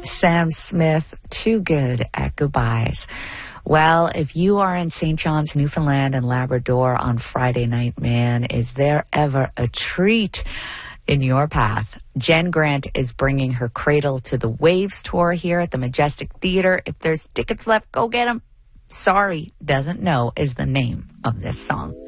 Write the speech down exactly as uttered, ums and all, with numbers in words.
Sam Smith, Too Good at Goodbyes. Well, if you are in Saint John's, Newfoundland and Labrador on Friday night, man, is there ever a treat in your path? Jen Grant is bringing her Cradle to the Waves tour here at the Majestic Theater. If there's tickets left, go get them. Sorry Doesn't Know is the name of this song.